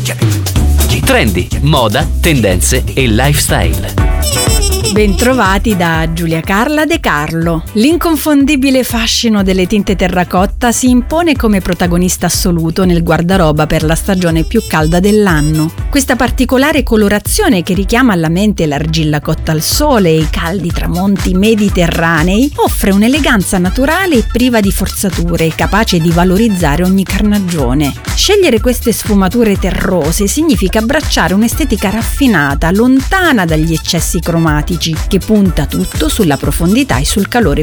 Trendy, moda, tendenze e lifestyle. Bentrovati da Giulia Carla De Carlo. L'inconfondibile fascino delle tinte terracotta si impone come protagonista assoluto nel guardaroba per la stagione più calda dell'anno. Questa particolare colorazione che richiama alla mente l'argilla cotta al sole e i caldi tramonti mediterranei offre un'eleganza naturale e priva di forzature, capace di valorizzare ogni carnagione. Scegliere queste sfumature terrose significa abbracciare un'estetica raffinata, lontana dagli eccessi cromatici, che punta tutto sulla profondità e sul calore